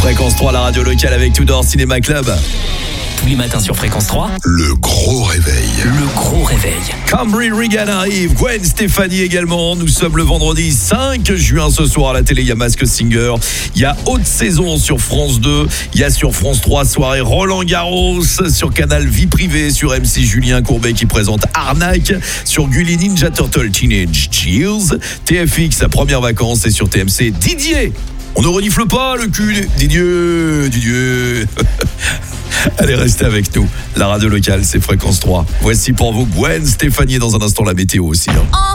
Fréquence 3, la radio locale avec Tudor Cinéma Club. Tous les matins sur Fréquence 3. Le gros réveil. Le gros réveil. Cambry Regan arrive, Gwen Stefani également. Nous sommes le vendredi 5 juin ce soir à la télé. Il y a Masked Singer. Il y a Haute Saison sur France 2. Il y a sur France 3 soirée Roland Garros. Sur Canal Vie Privée. Sur M6 Julien Courbet qui présente Arnaque. Sur Gulli Ninja Turtle Teenage Chills. TFX sa première vacances. Et sur TMC Didier. On ne renifle pas le cul. Didier. Allez, restez avec nous. La radio locale, c'est Fréquence 3. Voici pour vous Gwen Stefani, dans un instant la météo aussi.